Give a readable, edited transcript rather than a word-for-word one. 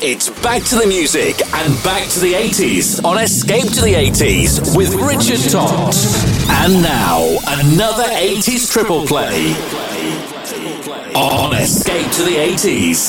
it's back to the music and back to the 80s on Escape to the 80s with Richard Todd. And now, another 80s triple play on Escape to the 80s.